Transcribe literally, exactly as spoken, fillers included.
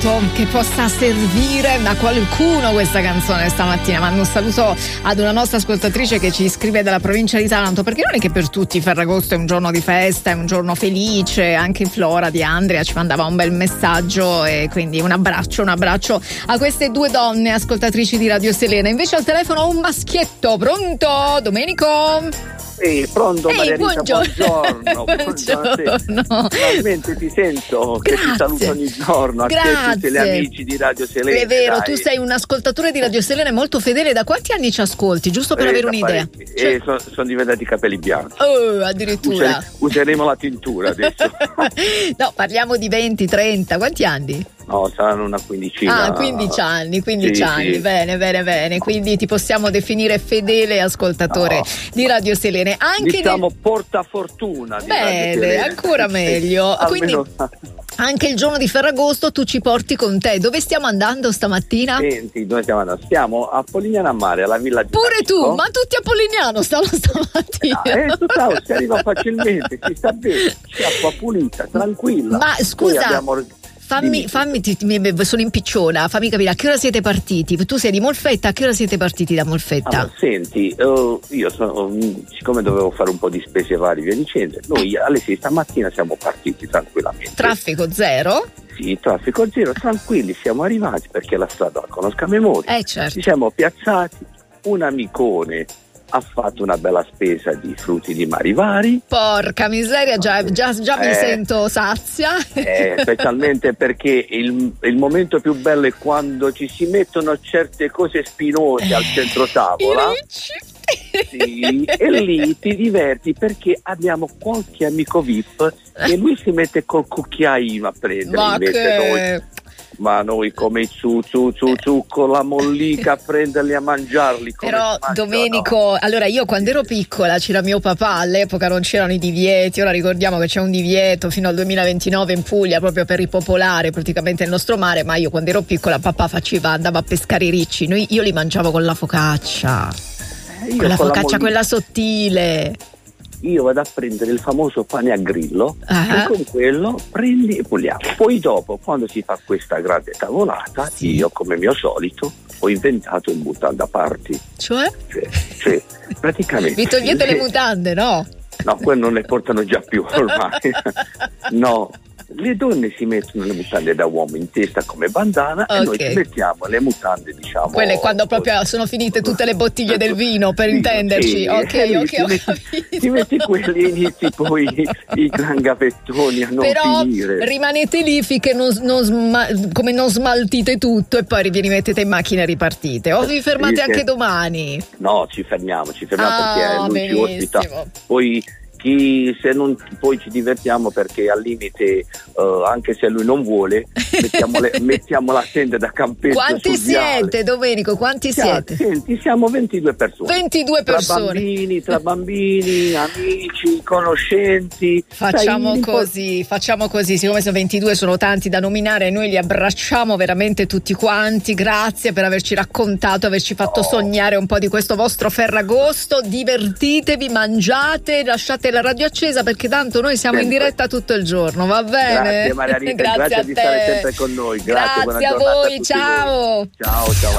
auto che possa servire a qualcuno questa canzone stamattina. Mando un saluto ad una nostra ascoltatrice che ci scrive dalla provincia di Taranto, perché non è che per tutti Ferragosto è un giorno di festa, è un giorno felice. Anche Flora di Andria ci mandava un bel messaggio, e quindi un abbraccio, un abbraccio a queste due donne ascoltatrici di Radio Selena. Invece al telefono un maschietto. Pronto, Domenico? Ehi, pronto, Ehi, Maria Rita, buongiorno. buongiorno. Buongiorno. Finalmente ti sento, Grazie. che ti saluto ogni giorno, a te e a tutti gli amici di Radio Selena. È vero, dai. tu sei un ascoltatore di Radio Selena e molto fedele. Da quanti anni ci ascolti? Giusto per Eh, avere da un'idea. parecchi. Cioè... Eh, sono son diventati capelli bianchi. Oh, addirittura. Usere- useremo la tintura adesso. No, parliamo di venti, trenta. Quanti anni? No, saranno una quindicina. Ah, quindici anni, quindici Sì, anni, sì. bene, bene, bene. Quindi ti possiamo definire fedele ascoltatore No. di Radio Selene. Anche Diciamo nel... portafortuna di Radio Bene, Selena. ancora meglio. Quindi Almeno... anche il giorno di Ferragosto tu ci porti con te. Dove stiamo andando stamattina? Senti, dove stiamo andando? Stiamo a Polignano a Mare, alla Villa Pure tu, Giannacco. ma tutti a Polignano stanno stamattina. Eh, tu sai, si arriva facilmente, si sta bene, c'è acqua pulita, tranquilla. Ma Poi scusa, abbiamo... fammi, Dimmi. fammi ti, mi, sono in picciona, fammi capire a che ora siete partiti. Tu sei di Molfetta, a che ora siete partiti da Molfetta? Allora, senti, eh, io sono, mm, siccome dovevo fare un po' di spese varie via dicendo, noi alle sei stamattina siamo partiti tranquillamente. Traffico zero? Sì, traffico zero, tranquilli, siamo arrivati perché la strada la conosco a memoria. Eh certo. Ci siamo piazzati, un amicone ha fatto una bella spesa di frutti di mari vari. Porca miseria, già, già, già mi Eh. sento sazia. Eh, specialmente perché il, il momento più bello è quando ci si mettono certe cose spinose al centro tavola. I ricci. Sì, e lì ti diverti perché abbiamo qualche amico V I P e lui si mette col cucchiaino a prendere, Ma invece che... noi, ma noi come i zu zu zu zu con la mollica a prenderli, a mangiarli come Però si mangia, Domenico, no? allora io quando ero piccola c'era mio papà, all'epoca non c'erano i divieti, ora ricordiamo che c'è un divieto fino al duemilaventinove in Puglia proprio per ripopolare praticamente il nostro mare, ma io quando ero piccola papà faceva, andava a pescare i ricci, Noi, io li mangiavo con la focaccia. Eh, io Quella con la focaccia, mollica- quella sottile. Io vado a prendere il famoso pane a grillo Ah. e con quello prendi e puliamo. Poi dopo, quando si fa questa grande tavolata, Sì. io come mio solito ho inventato il mutanda party. Cioè? Cioè, cioè praticamente Vi togliete le mutande, no? No, quello non le portano già più ormai. No, le donne si mettono le mutande da uomo in testa come bandana e noi Ok. ci mettiamo le mutande, diciamo. Quelle quando proprio sono finite tutte le bottiglie del vino, per Sì, intenderci. sì. Ok, E lì ok, ti ho metti, capito. ti metti quelli e inizi poi i gran gavettoni a non Però finire. rimanete lì finché non, non sma- come non smaltite tutto e poi vi rimettete in macchina e ripartite. O vi fermate Sì, anche sì. domani? No, ci fermiamo, ci fermiamo Ah, perché lui ci ospita. benissimo. Poi chi, se non, poi ci divertiamo perché al limite, eh, anche se lui non vuole, mettiamo, le, mettiamo la tenda da campetto. Quanti sul viale. siete, Domenico? Quanti Siamo- siete? Senti, siamo ventidue persone. ventidue Tra persone. bambini, tra bambini, amici, conoscenti. Facciamo Sai, così, facciamo così, siccome sono ventidue, sono tanti da nominare, noi li abbracciamo veramente tutti quanti. Grazie per averci raccontato, averci fatto Oh. sognare un po' di questo vostro Ferragosto. Divertitevi, mangiate, lasciate la radio accesa perché tanto noi siamo in Sempre. diretta tutto il giorno, va bene? Grazie Maria Rita, grazie, a di te. stare sempre con noi. Grazie, buona Grazie a giornata voi, tutti ciao. voi. Ciao, ciao.